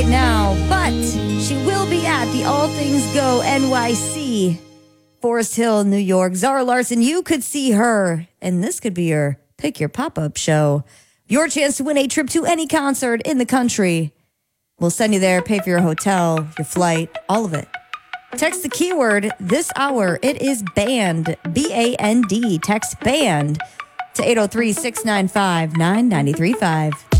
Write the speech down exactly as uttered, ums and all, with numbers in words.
right now, but she will be at the All Things Go N Y C, Forest Hill, New York. Zara Larson, you could see her, and this could be your pick your pop-up show. Your chance to win a trip to any concert in the country. We'll send you there, pay for your hotel, your flight, all of it. Text the keyword this hour. It is BAND, B A N D. Text BAND to eight oh three, six nine five, nine nine three five.